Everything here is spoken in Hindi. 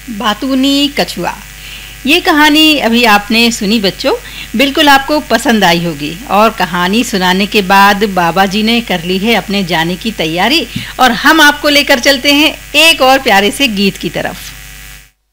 बातूनी कछुआ। ये कहानी अभी आपने सुनी बच्चों, बिल्कुल आपको पसंद आई होगी। और कहानी सुनाने के बाद बाबा जी ने कर ली है अपने जाने की तैयारी और हम आपको लेकर चलते हैं एक और प्यारे से गीत की तरफ।